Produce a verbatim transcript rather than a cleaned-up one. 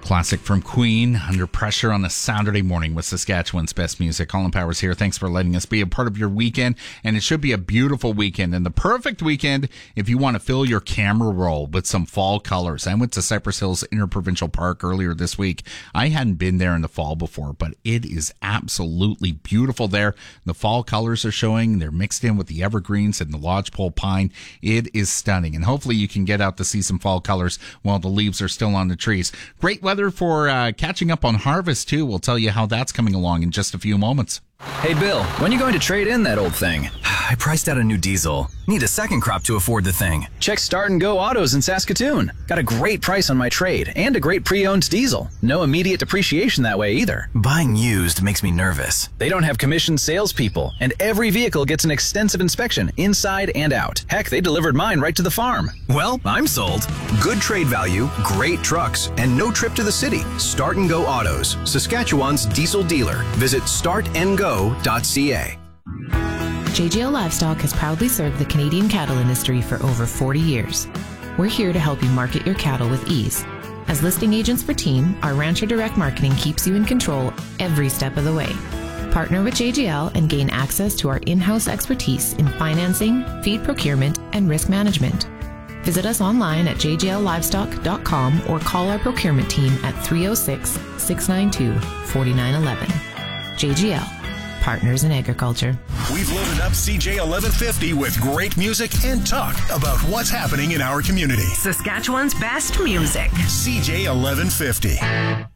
Classic from Queen, Under Pressure on a Saturday morning with Saskatchewan's best music. Colin Powers here. Thanks for letting us be a part of your weekend. And it should be a beautiful weekend and the perfect weekend if you want to fill your camera roll with some fall colors. I went to Cypress Hills Interprovincial Park earlier this week. I hadn't been there in the fall before, but it is absolutely beautiful there. The fall colors are showing. They're mixed in with the evergreens and the lodgepole pine. It is stunning. And hopefully you can get out to see some fall colors while the leaves are still on the trees. Great weather for uh, catching up on harvest, too. We'll tell you how that's coming along in just a few moments. Hey, Bill, when are you going to trade in that old thing? I priced out a new diesel. Need a second crop to afford the thing. Check Start and Go Autos in Saskatoon. Got a great price on my trade and a great pre-owned diesel. No immediate depreciation that way either. Buying used makes me nervous. They don't have commissioned salespeople, and every vehicle gets an extensive inspection inside and out. Heck, they delivered mine right to the farm. Well, I'm sold. Good trade value, great trucks, and no trip to the city. Start and Go Autos, Saskatchewan's diesel dealer. Visit start and go dot c a. J G L Livestock has proudly served the Canadian cattle industry for over forty years. We're here to help you market your cattle with ease. As listing agents for Team, our Rancher Direct Marketing keeps you in control every step of the way. Partner with J G L and gain access to our in-house expertise in financing, feed procurement, and risk management. Visit us online at j g l livestock dot com or call our procurement team at three oh six, six nine two, four nine one one. J G L, Partners in Agriculture. We've loaded up C J eleven fifty with great music and talk about what's happening in our community. Saskatchewan's best music. C J eleven fifty.